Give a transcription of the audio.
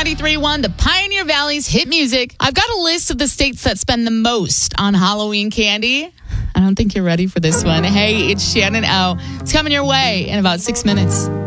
93.1, the Pioneer Valley's hit music. I've got a list of the states that spend the most on Halloween candy. I don't think you're ready for this one. Hey, it's Shannon O. It's coming your way in about 6 minutes.